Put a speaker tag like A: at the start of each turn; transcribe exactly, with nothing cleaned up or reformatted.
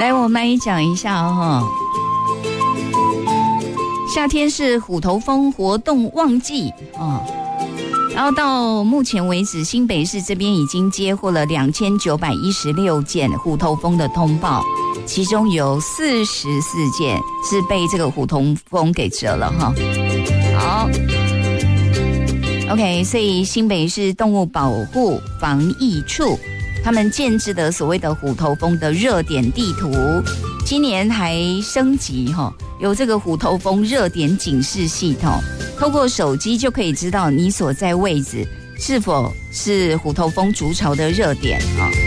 A: 来，我们来讲一下哈、哦。夏天是虎头蜂活动旺季啊、哦，然后到目前为止，新北市这边已经接获了两千九百一十六件虎头蜂的通报，其中有四十四件是被这个虎头蜂给蛰了哈。好 ，OK， 所以新北市动物保护防疫处他们建制的所谓的虎头蜂的热点地图，今年还升级哈。有这个虎头蜂热点警示系统，透过手机就可以知道你所在位置是否是虎头蜂筑巢的热点啊。